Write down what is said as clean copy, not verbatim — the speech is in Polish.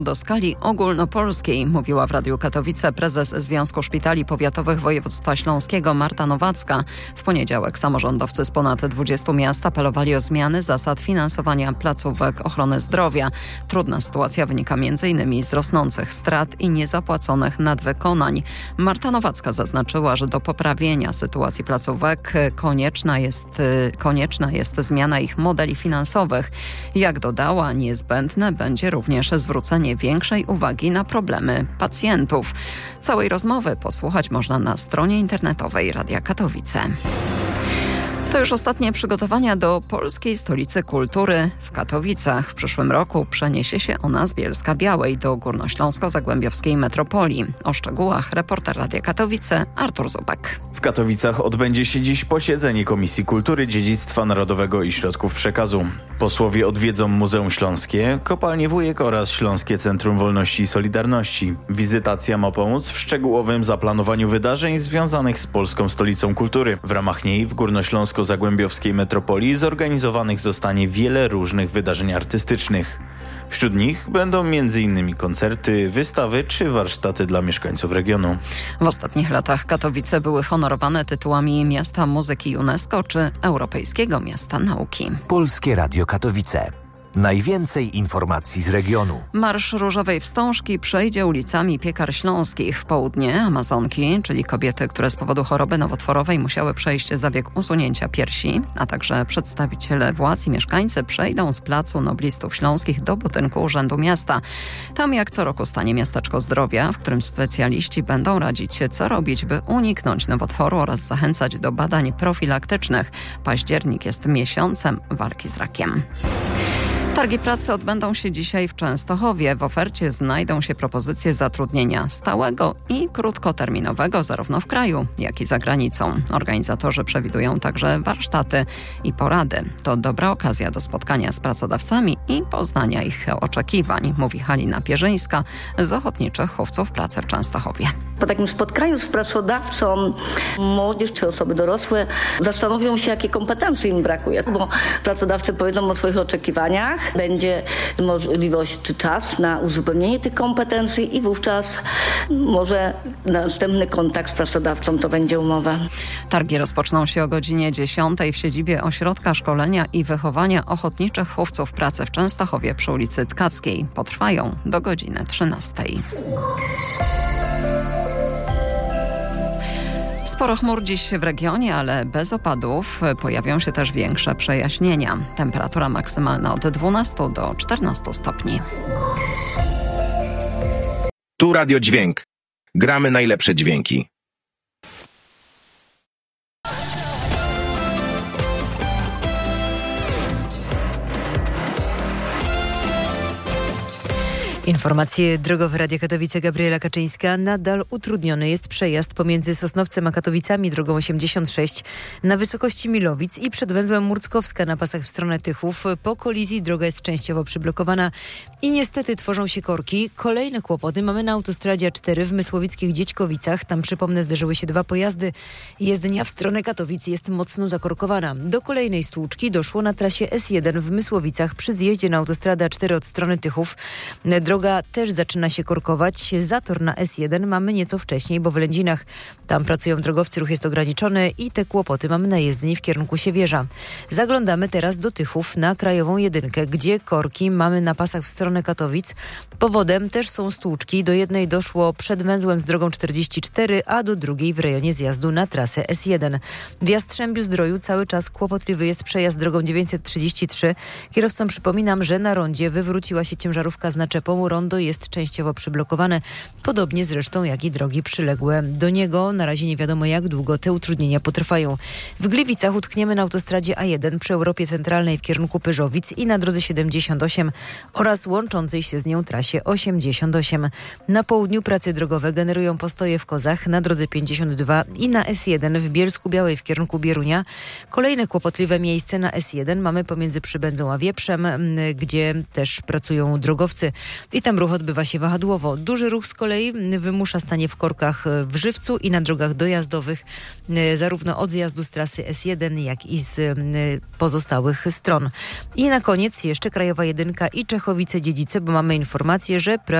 do skali ogólnopolskiej, mówiła w Radiu Katowice prezes Związku Szpitali Powiatowych Województwa Śląskiego Marta Nowacka. W poniedziałek samorządowcy z ponad 20 miast apelowali o zmiany zasad finansowania placówek ochrony zdrowia. Trudna sytuacja wynika m.in. z rosnących strat i niezapłaconych nadwykonań. Marta Nowacka zaznaczyła, że do poprawienia sytuacji placówek konieczna jest zmiana ich modeli finansowych. Jak dodała, niezbędne będzie również zwrócenie większej uwagi na problemy pacjentów. Całej rozmowy posłuchać można na stronie internetowej Radia Katowice. To już ostatnie przygotowania do Polskiej Stolicy Kultury w Katowicach. W przyszłym roku przeniesie się ona z Bielska-Białej do Górnośląsko-Zagłębiowskiej metropolii. O szczegółach reporter Radia Katowice Artur Zubek. W Katowicach odbędzie się dziś posiedzenie Komisji Kultury, Dziedzictwa Narodowego i Środków Przekazu. Posłowie odwiedzą Muzeum Śląskie, Kopalnię Wujek oraz Śląskie Centrum Wolności i Solidarności. Wizytacja ma pomóc w szczegółowym zaplanowaniu wydarzeń związanych z Polską Stolicą Kultury. W ramach niej w Górnośląsko-Zagłębiowskiej metropolii zorganizowanych zostanie wiele różnych wydarzeń artystycznych. Wśród nich będą m.in. koncerty, wystawy czy warsztaty dla mieszkańców regionu. W ostatnich latach Katowice były honorowane tytułami Miasta Muzyki UNESCO czy Europejskiego Miasta Nauki. Polskie Radio Katowice. Najwięcej informacji z regionu. Marsz Różowej Wstążki przejdzie ulicami Piekar Śląskich. W południe Amazonki, czyli kobiety, które z powodu choroby nowotworowej musiały przejść zabieg usunięcia piersi, a także przedstawiciele władz i mieszkańcy przejdą z Placu Noblistów Śląskich do budynku Urzędu Miasta. Tam jak co roku stanie miasteczko zdrowia, w którym specjaliści będą radzić, co robić, by uniknąć nowotworu oraz zachęcać do badań profilaktycznych. Październik jest miesiącem walki z rakiem. Targi pracy odbędą się dzisiaj w Częstochowie. W ofercie znajdą się propozycje zatrudnienia stałego i krótkoterminowego zarówno w kraju, jak i za granicą. Organizatorzy przewidują także warsztaty i porady. To dobra okazja do spotkania z pracodawcami i poznania ich oczekiwań, mówi Halina Pierzyńska z Ochotniczych Chówców Pracy w Częstochowie. Po takim spotkaniu z pracodawcą młodzież czy osoby dorosłe zastanowią się, jakie kompetencje im brakuje, bo pracodawcy powiedzą o swoich oczekiwaniach, będzie możliwość czy czas na uzupełnienie tych kompetencji i wówczas może następny kontakt z pracodawcą to będzie umowa. Targi rozpoczną się o godzinie 10 w siedzibie Ośrodka Szkolenia i Wychowania Ochotniczych Chówców Pracy w Częstochowie przy ulicy Tkackiej. Potrwają do godziny 13. Sporo chmur dziś w regionie, ale bez opadów. Pojawią się też większe przejaśnienia. Temperatura maksymalna od 12 do 14 stopni. Tu Radio Dźwięk. Gramy najlepsze dźwięki. Informacje drogowe Radia Katowice, Gabriela Kaczyńska. Nadal utrudniony jest przejazd pomiędzy Sosnowcem a Katowicami drogą 86 na wysokości Milowic i przed węzłem Murckowska na pasach w stronę Tychów. Po kolizji droga jest częściowo przyblokowana i niestety tworzą się korki. Kolejne kłopoty mamy na autostradzie A4 w Mysłowickich Dziećkowicach. Tam, przypomnę, zderzyły się dwa pojazdy. Jezdnia w stronę Katowic jest mocno zakorkowana. Do kolejnej stłuczki doszło na trasie S1 w Mysłowicach przy zjeździe na autostradę A4 od strony Tychów. Droga też zaczyna się korkować. Zator na S1 mamy nieco wcześniej, bo w Lędzinach tam pracują drogowcy, ruch jest ograniczony i te kłopoty mamy na jezdni w kierunku Siewierza. Zaglądamy teraz do Tychów na Krajową Jedynkę, gdzie korki mamy na pasach w stronę Katowic. Powodem też są stłuczki. Do jednej doszło przed węzłem z drogą 44, a do drugiej w rejonie zjazdu na trasę S1. W Jastrzębiu-Zdroju cały czas kłopotliwy jest przejazd drogą 933. Kierowcom przypominam, że na rondzie wywróciła się ciężarówka z naczepą. Rondo jest częściowo przyblokowane, podobnie zresztą jak i drogi przyległe do niego. Na razie nie wiadomo, jak długo te utrudnienia potrwają. W Gliwicach utkniemy na autostradzie A1 przy Europie Centralnej w kierunku Pyrzowic i na drodze 78 oraz łączącej się z nią trasie 88. Na południu prace drogowe generują postoje w Kozach na drodze 52 i na S1 w Bielsku-Białej w kierunku Bierunia. Kolejne kłopotliwe miejsce na S1 mamy pomiędzy Przybędzą a Wieprzem, gdzie też pracują drogowcy. i tam ruch odbywa się wahadłowo. Duży ruch z kolei wymusza stanie w korkach w Żywcu i na drogach dojazdowych, zarówno od zjazdu z trasy S1, jak i z pozostałych stron. I na koniec jeszcze Krajowa 1 i Czechowice-Dziedzice, bo mamy informację, że